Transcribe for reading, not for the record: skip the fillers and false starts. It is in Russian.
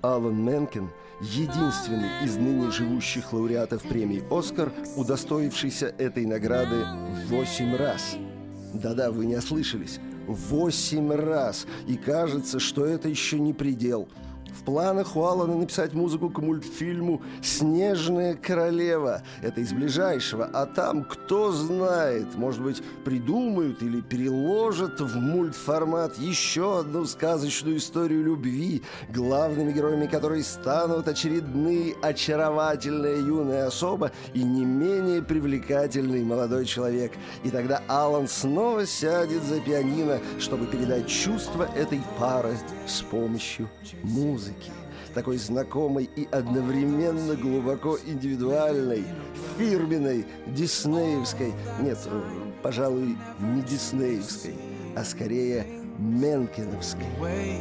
Алан Менкен – единственный из ныне живущих лауреатов премии «Оскар», удостоившийся этой награды 8 раз. Да-да, вы не ослышались. 8 раз. И кажется, что это еще не предел. В планах у Алана написать музыку к мультфильму «Снежная королева». Это из ближайшего. А там, кто знает, может быть, придумают или переложат в мультформат еще одну сказочную историю любви, главными героями которой станут очередные очаровательная юная особа и не менее привлекательный молодой человек. И тогда Алан снова сядет за пианино, чтобы передать чувства этой пары с помощью музыки. Такой знакомой и одновременно глубоко индивидуальной, фирменной, диснеевской. Нет, пожалуй, не диснеевской, а скорее менкеновской.